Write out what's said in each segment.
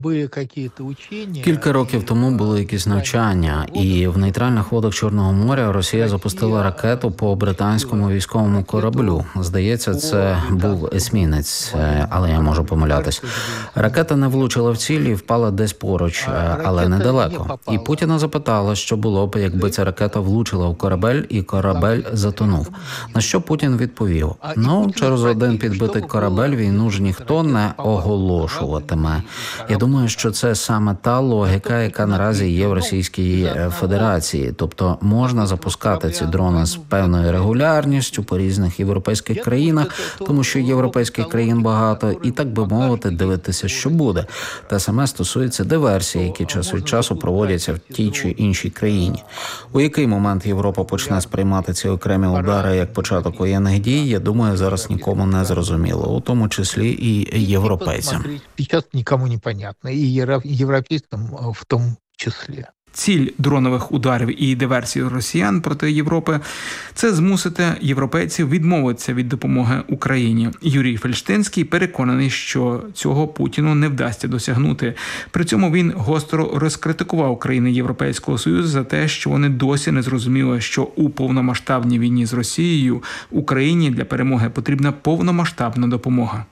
Кілька років тому були якісь навчання, і в нейтральних водах Чорного моря Росія запустила ракету по британському військовому кораблю. Здається, це був есмінець, але я можу помилятись. Ракета не влучила в ціль і впала десь поруч, але недалеко. І Путіна запитали, що було б, якби ця ракета влучила в корабель, і корабель затонув. На що Путін відповів: через один підбитий корабель війну ж ніхто не оголошуватиме. Я думаю, що це саме та логіка, яка наразі є в Російській Федерації. Тобто можна запускати ці дрони з певною регулярністю по різних європейських країнах, тому що європейських країн багато, і, так би мовити, дивитися, що буде. Те саме стосується диверсій, які час від часу проводяться в тій чи іншій країні. У який момент Європа почне сприймати ці окремі удари як початок воєнних дій, я думаю, зараз нікому не зрозуміло, у тому числі і європейцям. Сейчас никому не понятно, и европейцам в том числе. Ціль дронових ударів і диверсій росіян проти Європи – це змусити європейців відмовитися від допомоги Україні. Юрій Фельштинський переконаний, що цього Путіну не вдасться досягнути. При цьому він гостро розкритикував країни Європейського Союзу за те, що вони досі не зрозуміли, що у повномасштабній війні з Росією Україні для перемоги потрібна повномасштабна допомога.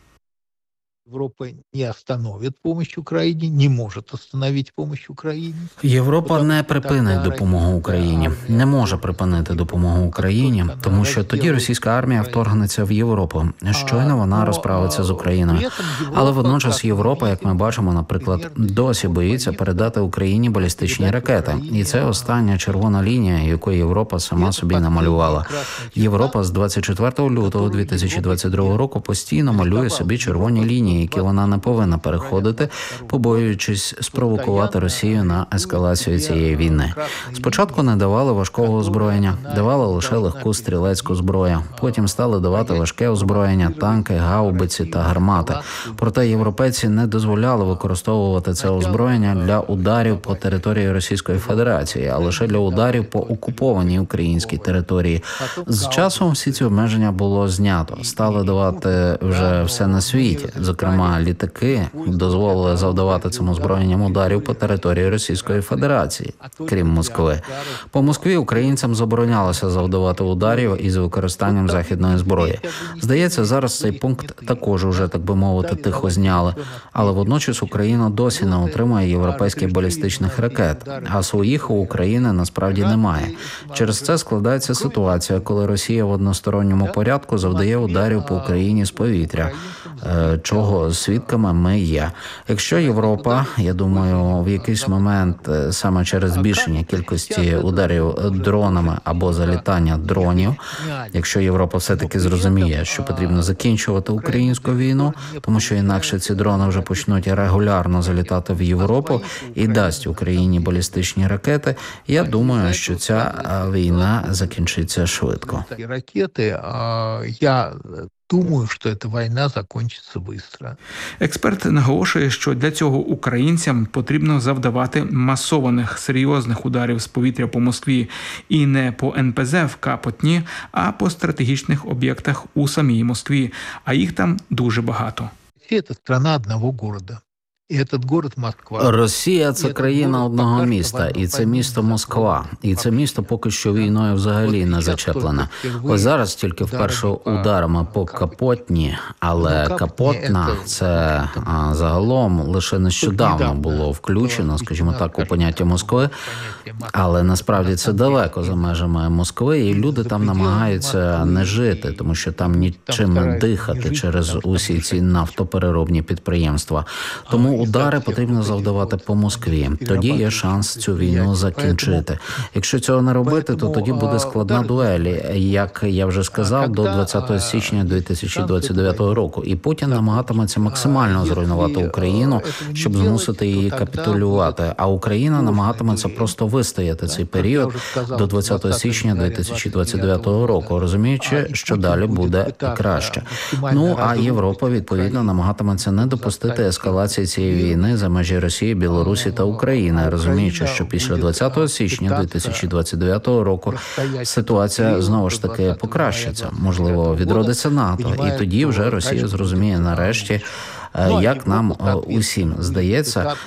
Европа не остановит помощь Украине, не может остановить помощь Украине. Європа не припинить допомогу Україні, не може припинити допомогу Україні, тому що тоді російська армія вторгнеться в Європу. Щойно вона розправиться з Україною. Але водночас Європа, як ми бачимо, наприклад, досі боїться передати Україні балістичні ракети. І це остання червона лінія, яку Європа сама собі намалювала. Європа з 24 лютого 2022 року постійно малює собі червоні лінії, які вона не повинна переходити, побоюючись спровокувати Росію на ескалацію цієї війни. Спочатку не давали важкого озброєння, давали лише легку стрілецьку зброю. Потім стали давати важке озброєння, танки, гаубиці та гармати. Проте європейці не дозволяли використовувати це озброєння для ударів по території Російської Федерації, а лише для ударів по окупованій українській території. З часом всі ці обмеження було знято. Стали давати вже все на світі. Зокрема, літаки дозволили завдавати цим озброєнням ударів по території Російської Федерації, крім Москви. По Москві українцям заборонялося завдавати ударів із використанням західної зброї. Здається, зараз цей пункт також уже, так би мовити, тихо зняли. Але водночас Україна досі не отримує європейських балістичних ракет, а своїх у України насправді немає. Через це складається ситуація, коли Росія в односторонньому порядку завдає ударів по Україні з повітря, чого свідками ми є. Якщо Європа, я думаю, в якийсь момент саме через збільшення кількості ударів дронами або залітання дронів, якщо Європа все-таки зрозуміє, що потрібно закінчувати українську війну, тому що інакше ці дрони вже почнуть регулярно залітати в Європу і дасть Україні балістичні ракети, я думаю, що ця війна закінчиться швидко. Думаю, що ця війна закінчиться швидко. Експерт наголошує, що для цього українцям потрібно завдавати масованих, серйозних ударів з повітря по Москві і не по НПЗ в Капотні, а по стратегічних об'єктах у самій Москві, а їх там дуже багато. Це країна одного міста. І цей город Москва. Росія – це країна одного міста, і це місто Москва. І це місто поки що війною взагалі не зачеплене. Ось зараз тільки вперше ударами по Капотні, але Капотна – це загалом лише нещодавно було включено, скажімо так, у поняття Москви, але насправді це далеко за межами Москви, і люди там намагаються не жити, тому що там нічим не дихати через усі ці нафтопереробні підприємства. Тому удари потрібно завдавати по Москві. Тоді є шанс цю війну закінчити. Якщо цього не робити, то тоді буде складна дуель, як я вже сказав, до 20 січня 2029 року. І Путін намагатиметься максимально зруйнувати Україну, щоб змусити її капітулювати. А Україна намагатиметься просто вистояти цей період до 20 січня 2029 року, розуміючи, що далі буде краще. А Європа, відповідно, намагатиметься не допустити ескалації цієї війни за межі Росії, Білорусі та України, розуміючи, що після 20 січня 2029 року ситуація знову ж таки покращиться. Можливо, відродиться НАТО, і тоді вже Росія зрозуміє нарешті, як нам усім здається,